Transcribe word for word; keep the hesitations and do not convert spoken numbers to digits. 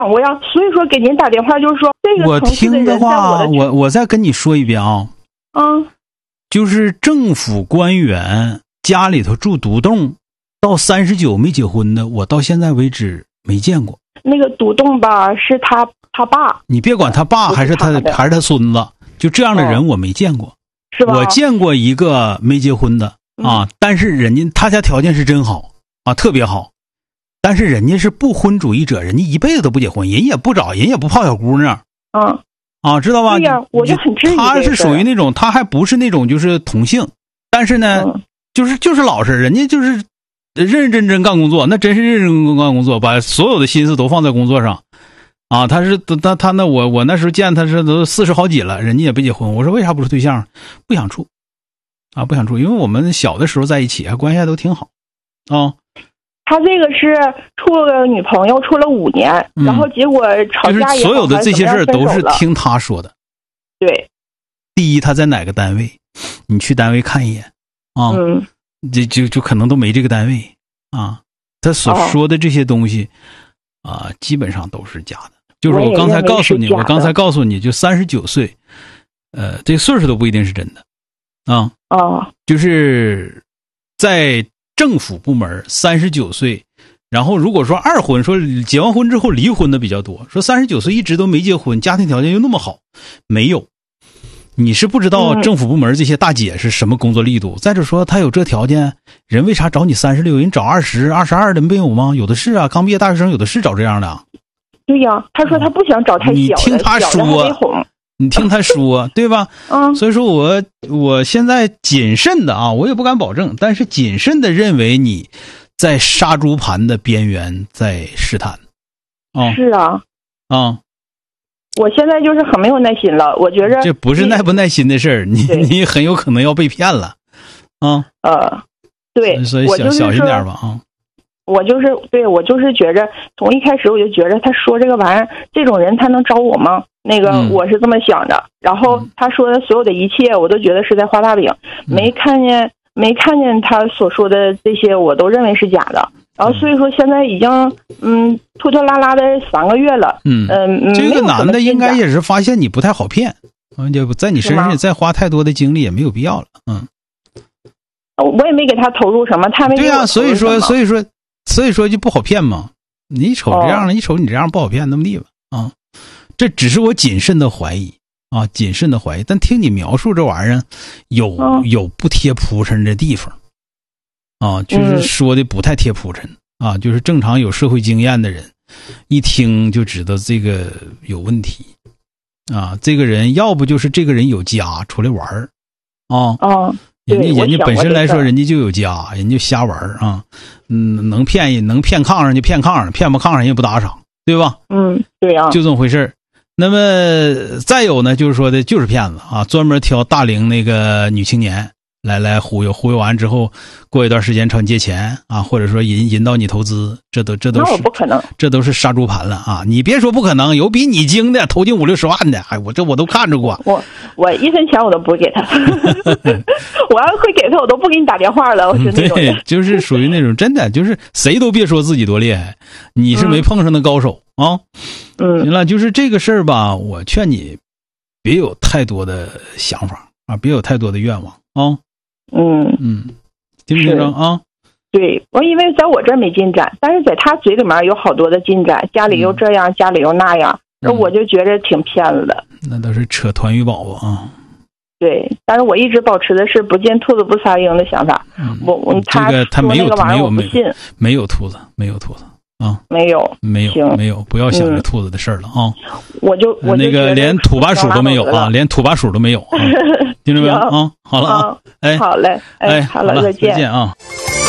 我要所以说给您打电话，就是说这个我听的话，我我再跟你说一遍啊， 嗯， 就是政府官员家里头住独栋，到三十九没结婚的，我到现在为止没见过。 那个独栋吧，是他他爸， 你别管他爸还是他还是他孙子，就这样的人我没见过。哦， 是吧？ 我见过一个没结婚的啊，嗯、但是人家他家条件是真好啊，特别好。但是人家是不婚主义者，人家一辈子都不结婚，人也不找，人也不泡小姑娘。 嗯， 啊，知道吧？ 对呀，我就很质疑。 他是属于那种，他还不是那种就是同性，但是呢，嗯、就是就是老实，人家就是认认真真干工作，那真是认认真真干工作，把所有的心思都放在工作上。啊，他是他他那我我那时候见他是都四十好几了，人家也没结婚。我说为啥不是对象？不想处，啊，不想处，因为我们小的时候在一起，还关系还都挺好，啊。 他这个是处了女朋友，处了五年，嗯、然后结果吵架也好， 就是所有的这些事儿都是听他说的。 对， 第一他在哪个单位，你去单位看一眼啊， 嗯， 就就就可能都没这个单位啊。他所说的这些东西、哦、啊，基本上都是假的。就是我刚才告诉你，我, 我刚才告诉你就三十九岁，呃，这岁数都不一定是真的啊。 哦， 就是在政府部门三十九岁，然后如果说二婚，说结完婚之后离婚的比较多，说三十九岁一直都没结婚，家庭条件又那么好，没有。你是不知道政府部门这些大姐是什么工作力度。嗯、再者说，他有这条件，人为啥找你三十六？人找二十、二十二的没有吗？有的是啊，刚毕业大学生有的是找这样的。 对呀，他说他不想找太小的， 你听他说，你听他说，对吧？ 嗯， 所以说我我现在谨慎的啊，我也不敢保证，但是谨慎的认为你在杀猪盘的边缘在试探。啊、哦， 是啊， 啊、嗯， 我现在就是很没有耐心了，我觉着这不是耐不耐心的事儿，你你很有可能要被骗了。啊、 嗯，呃，对， 所以小小心点吧啊。 我就是对我就是觉着，从一开始我就觉着他说这个玩意儿，这种人他能找我吗？那个、嗯、我是这么想的。然后他说的所有的一切，我都觉得是在画大饼， 嗯、 没看见没看见他所说的这些，我都认为是假的。然后所以说现在已经嗯拖拖拉拉的三个月了。 嗯嗯、呃，这个男的应该也是发现你不太好骗，就在你身上再花太多的精力也没有必要了。嗯， 我也没给他投入什么，他没给我投入什么。 对啊，所以说所以说。所以说就不好骗嘛，你瞅这样的，哦、你瞅你这样不好骗那么地吧啊！这只是我谨慎的怀疑啊，谨慎的怀疑。但听你描述这玩意儿，有、哦、有不贴铺陈的地方啊，就是说的不太贴铺陈、嗯、啊，就是正常有社会经验的人一听就知道这个有问题啊。这个人要不就是这个人有家出来玩儿啊。 哦。 人家人家本身来说，人家就有家，人家瞎玩啊，嗯，能骗人，能骗炕上就骗炕上，骗不炕上人也不打赏，对吧？ 嗯，对呀、啊， 就这么回事。那么再有呢，就是说的就是骗子啊，专门挑大龄那个女青年来来忽悠，忽悠完之后，过一段时间朝你借钱啊，或者说引引导你投资，这都这都是那我不可能， 这都是杀猪盘了啊！你别说不可能，有比你精的投进五六十万的，哎，我这我都看着过。 我我一分钱我都不给他，我要会给他，我都不给你打电话了。我是那种人， 对，就是属于那种真的，就是谁都别说自己多厉害，你是没碰上的高手、嗯、啊。 嗯， 行了，就是这个事儿吧，我劝你别有太多的想法啊，别有太多的愿望啊。 嗯嗯，听不听着啊？ 对，我因为在我这儿没进展，但是在他嘴里面有好多的进展，家里又这样，嗯、家里又那样，那、嗯、我就觉着挺骗子的。 那都是扯团鱼宝宝啊。 对，但是我一直保持的是不见兔子不撒鹰的想法。 嗯、 我我他这个他没有那个玩意儿我不信， 没有兔子，没有兔子啊， 没有， 没有，没有，不要想着兔子的事儿了啊。 我就我就那个连土拨鼠都没有啊，连土拨鼠都没有、啊，听着没有啊？好了啊，哎， 好嘞，哎， 好了，再见， 再见啊。